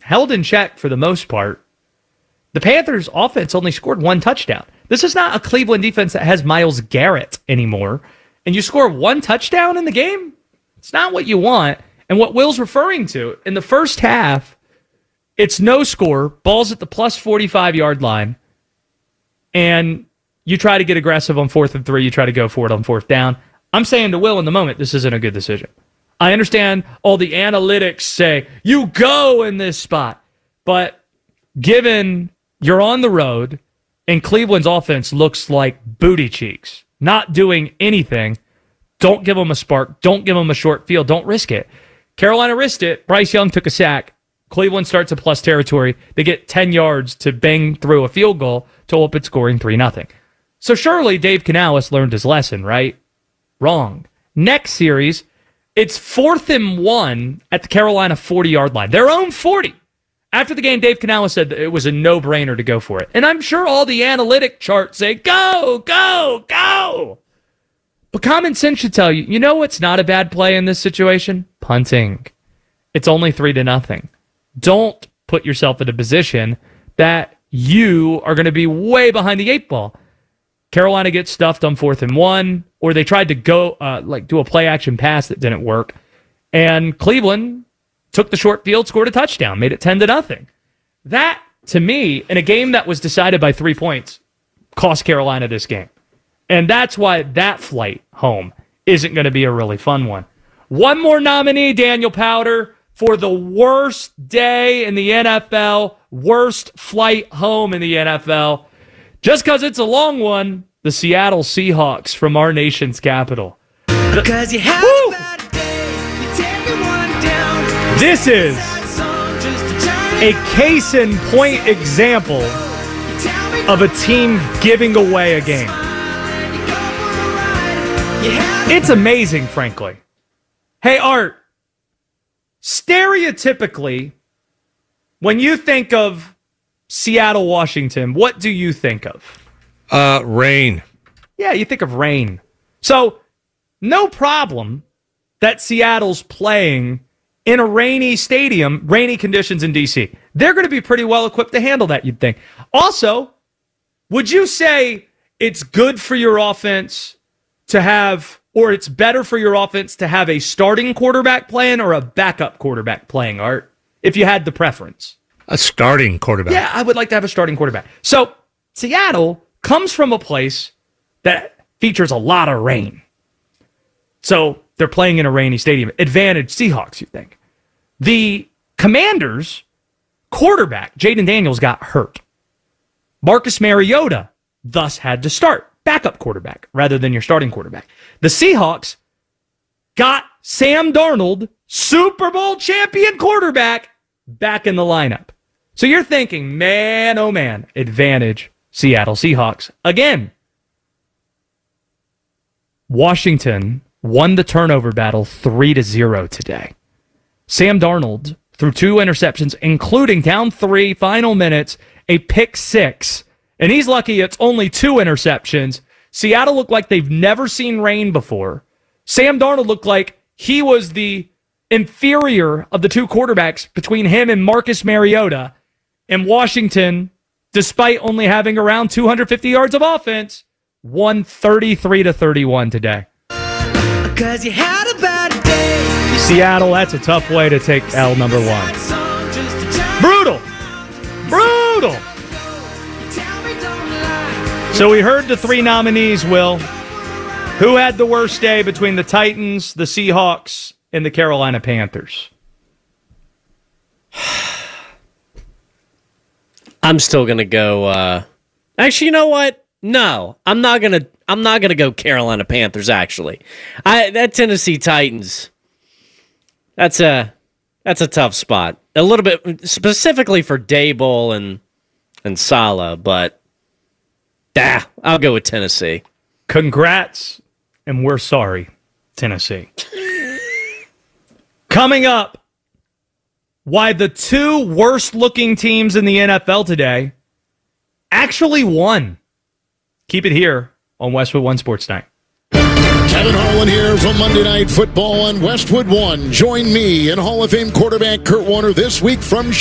held in check for the most part. The Panthers' offense only scored one touchdown. This is not a Cleveland defense that has Myles Garrett anymore. And you score one touchdown in the game? It's not what you want. And what Will's referring to, in the first half, it's no score, ball's at the plus 45-yard line, and you try to get aggressive on 4th and 3, you try to go for it on 4th down. I'm saying to Will in the moment, this isn't a good decision. I understand all the analytics say, you go in this spot. But given you're on the road, and Cleveland's offense looks like booty cheeks, not doing anything, don't give them a spark, don't give them a short field, don't risk it. Carolina risked it. Bryce Young took a sack. Cleveland starts at plus territory. They get 10 yards to bang through a field goal to open scoring 3-0. So surely Dave Canales learned his lesson, right? Wrong. Next series, it's 4th and 1 at the Carolina 40-yard line. Their own 40. After the game, Dave Canales said that it was a no-brainer to go for it. And I'm sure all the analytic charts say, go, go, go. But common sense should tell you, you know what's not a bad play in this situation? Punting. It's only 3-0. Don't put yourself in a position that you are going to be way behind the 8 ball. Carolina gets stuffed on 4th and 1, or they tried to go do a play-action pass that didn't work. And Cleveland took the short field, scored a touchdown, made it 10-0. That, to me, in a game that was decided by 3 points, cost Carolina this game. And that's why that flight home isn't going to be a really fun one. One more nominee, Daniel Powder, for the worst day in the NFL, worst flight home in the NFL. Just because it's a long one, the Seattle Seahawks from our nation's capital. Because you have a bad day, you take one down. This is a case in point example of a team giving away a game. It's amazing, frankly. Hey, Art, stereotypically, when you think of Seattle, Washington, what do you think of? Rain. Yeah, you think of rain. So, no problem that Seattle's playing in a rainy stadium, rainy conditions in D.C. They're going to be pretty well equipped to handle that, you'd think. Also, would you say it's good for your offense to have, or it's better for your offense to have a starting quarterback playing or a backup quarterback playing, Art, if you had the preference? A starting quarterback. Yeah, I would like to have a starting quarterback. So, Seattle comes from a place that features a lot of rain. So, they're playing in a rainy stadium. Advantage Seahawks, you think. The Commanders' quarterback, Jaden Daniels, got hurt. Marcus Mariota thus had to start. Backup quarterback rather than your starting quarterback. The Seahawks got Sam Darnold, Super Bowl champion quarterback, back in the lineup. So you're thinking, man, oh man, advantage Seattle Seahawks. Again, Washington won the turnover battle 3-0 today. Sam Darnold threw 2 interceptions, including down 3, final minutes, a pick 6. And he's lucky it's only 2 interceptions. Seattle looked like they've never seen rain before. Sam Darnold looked like he was the inferior of the 2 quarterbacks between him and Marcus Mariota. And Washington, despite only having around 250 yards of offense, won 33-31 today. Because you had a bad day. Seattle, that's a tough way to take L number 1. Brutal. Brutal. So we heard the 3 nominees, Will. Who had the worst day between the Titans, the Seahawks, and the Carolina Panthers? I'm still gonna go. Actually, you know what? No, I'm not gonna go Carolina Panthers. Actually, that Tennessee Titans. That's a tough spot. A little bit specifically for Daboll and Saleh, but. I'll go with Tennessee. Congrats, and we're sorry, Tennessee. Coming up, why the 2 worst-looking teams in the NFL today actually won. Keep it here on Westwood One Sports Night. Kevin Harlan here from Monday Night Football on Westwood One. Join me and Hall of Fame quarterback Kurt Warner this week from